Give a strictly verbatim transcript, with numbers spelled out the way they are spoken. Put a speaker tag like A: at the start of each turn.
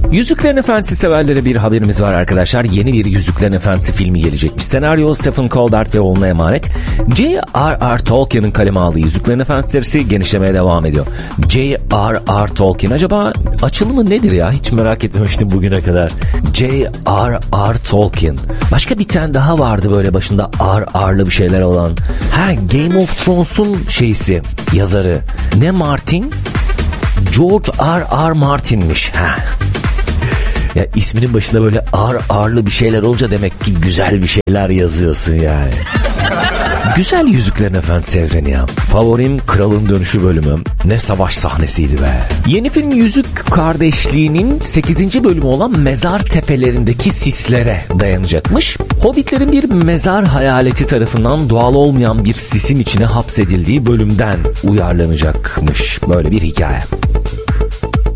A: Yüzüklerin Efendisi severlere bir haberimiz var arkadaşlar. Yeni bir Yüzüklerin Efendisi filmi gelecekmiş. Senaryo Stephen Colbert ve oğluna emanet. J R R. Tolkien'in kaleme aldığı Yüzüklerin Efendisi serisi genişlemeye devam ediyor. J R R. Tolkien acaba açılımı nedir ya? Hiç merak etmemiştim bugüne kadar. J R R. Tolkien. Başka bir tane daha vardı böyle başında R R'lı bir şeyler olan. Ha, Game of Thrones'un şeysi, yazarı. Ne Martin? George R R. Martin'miş. Ha. Ya isminin başında böyle ağır ağırlı bir şeyler olunca demek ki güzel bir şeyler yazıyorsun yani. Güzel Yüzüklerin Efendisi evreni ya. Favorim Kralın Dönüşü bölümü. Ne savaş sahnesiydi be. Yeni film Yüzük Kardeşliği'nin sekizinci bölümü olan Mezar Tepelerindeki sislere dayanacakmış. Hobbitlerin bir mezar hayaleti tarafından doğal olmayan bir sisin içine hapsedildiği bölümden uyarlanacakmış. Böyle bir hikaye.